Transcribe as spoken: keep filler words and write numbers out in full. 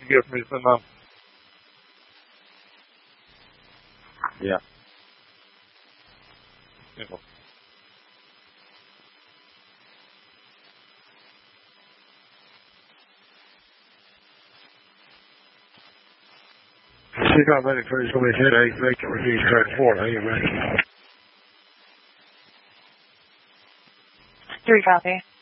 you get from me some, um, yeah. You know. She's not ready for so many headaches, they can refuse turn four, I ain't ready. Three copy.